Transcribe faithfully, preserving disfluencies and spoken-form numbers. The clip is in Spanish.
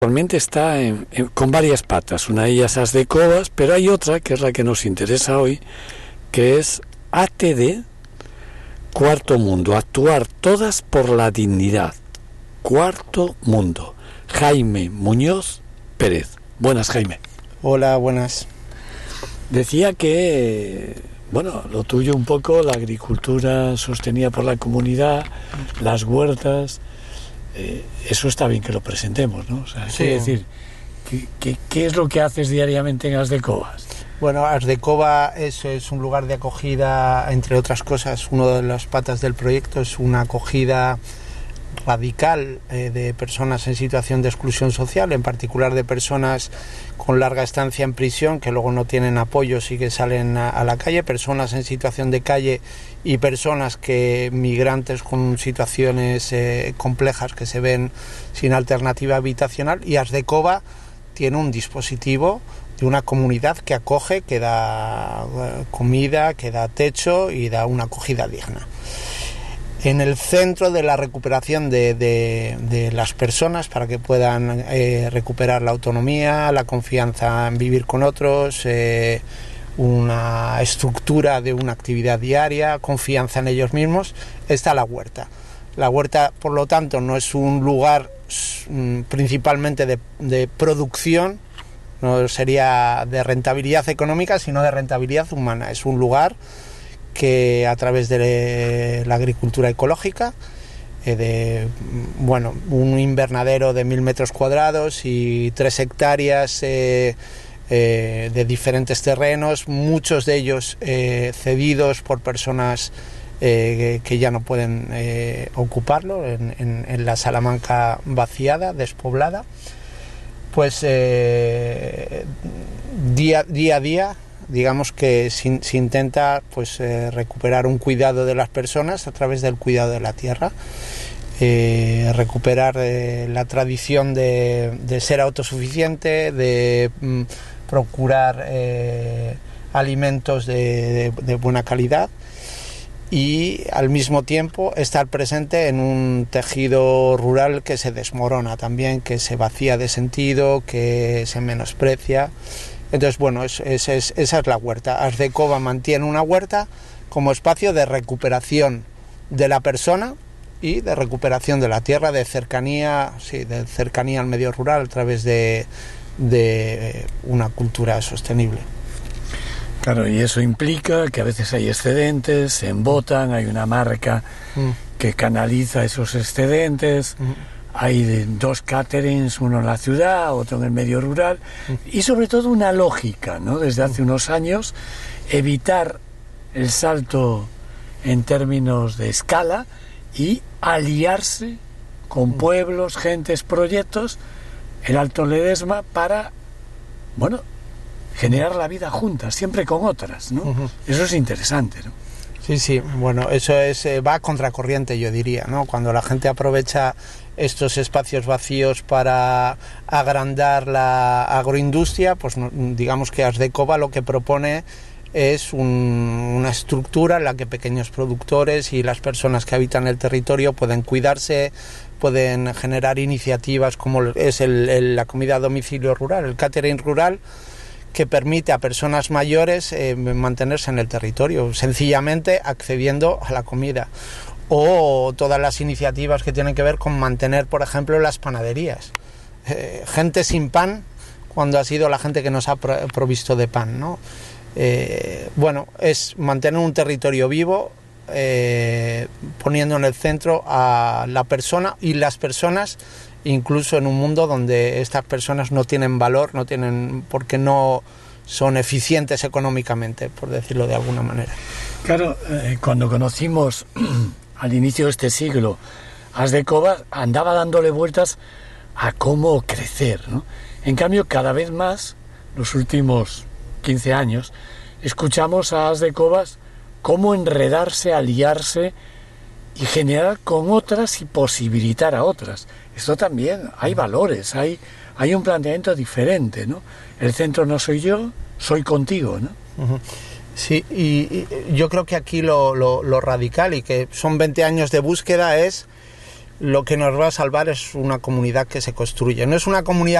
Actualmente está en, en, con varias patas, una de ellas As de Covas, pero hay otra que es la que nos interesa hoy, que es A T D, Cuarto Mundo, actuar todas por la dignidad, Cuarto Mundo. Jaime Muñoz Pérez. Buenas, Jaime. Hola, buenas. Decía que, bueno, lo tuyo un poco, la agricultura sostenida por la comunidad, las huertas... Eh, eso está bien que lo presentemos, ¿no? O sea, sí. Es decir, ¿qué, qué, ¿qué es lo que haces diariamente en As de Covas? Bueno, As de Cova es, es un lugar de acogida, entre otras cosas, una de las patas del proyecto es una acogida radical eh, de personas en situación de exclusión social, en particular de personas con larga estancia en prisión que luego no tienen apoyos y que salen a, a la calle, personas en situación de calle y personas que migrantes con situaciones eh, complejas que se ven sin alternativa habitacional. Y As de Cova tiene un dispositivo de una comunidad que acoge, que da eh, comida, que da techo y da una acogida digna. En el centro de la recuperación de, de, de las personas para que puedan eh, recuperar la autonomía, la confianza en vivir con otros, eh, una estructura de una actividad diaria, confianza en ellos mismos, está la huerta. La huerta, por lo tanto, no es un lugar mm, principalmente de, de producción, no sería de rentabilidad económica, sino de rentabilidad humana. Es un lugar que a través de la agricultura ecológica, eh, de bueno, un invernadero de mil metros cuadrados y tres hectáreas eh, eh, de diferentes terrenos, muchos de ellos eh, cedidos por personas eh, que ya no pueden eh, ocuparlo, en, en, en la Salamanca vaciada, despoblada, pues eh, día, día a día digamos que se, se intenta pues eh, recuperar un cuidado de las personas a través del cuidado de la tierra, eh, recuperar eh, la tradición de, de ser autosuficiente, de mm, procurar eh, alimentos de, de, de buena calidad y al mismo tiempo estar presente en un tejido rural que se desmorona también, que se vacía de sentido, que se menosprecia. Entonces, bueno, es, es, es, esa es la huerta. As de Cova mantiene una huerta como espacio de recuperación de la persona y de recuperación de la tierra, de cercanía, sí, de cercanía al medio rural a través de, de una cultura sostenible. Claro, y eso implica que a veces hay excedentes, se embotan, hay una marca mm. que canaliza esos excedentes. Mm. Hay dos caterings, uno en la ciudad, otro en el medio rural, y sobre todo una lógica, ¿no? Desde hace unos años, evitar el salto en términos de escala y aliarse con pueblos, gentes, proyectos, el Alto Ledesma, para, bueno, generar la vida juntas, siempre con otras, ¿no? Uh-huh. Eso es interesante, ¿no? Sí, sí, bueno, eso es eh, va a contracorriente, yo diría, ¿no? Cuando la gente aprovecha estos espacios vacíos para agrandar la agroindustria, pues digamos que As de Cova lo que propone es un, una estructura en la que pequeños productores y las personas que habitan el territorio pueden cuidarse, pueden generar iniciativas como es el, el, la comida a domicilio rural, el catering rural, que permite a personas mayores eh, mantenerse en el territorio, sencillamente accediendo a la comida. O todas las iniciativas que tienen que ver con mantener, por ejemplo, las panaderías. Eh, gente sin pan, cuando ha sido la gente que nos ha provisto de pan, ¿no? Eh, bueno, es mantener un territorio vivo, eh, poniendo en el centro a la persona y las personas, incluso en un mundo donde estas personas no tienen valor, no tienen, porque no son eficientes económicamente, por decirlo de alguna manera. Claro, eh, cuando conocimos al inicio de este siglo As de Cova, andaba dándole vueltas a cómo crecer, ¿no? En cambio, cada vez más, los últimos quince años, escuchamos a As de Cova cómo enredarse, aliarse y generar con otras y posibilitar a otras. Esto también, hay valores, hay, hay un planteamiento diferente, ¿no? El centro no soy yo, soy contigo, ¿no? Uh-huh. Sí, y, y yo creo que aquí lo, lo, lo radical, y que son veinte años de búsqueda, es lo que nos va a salvar es una comunidad que se construye. No es una comunidad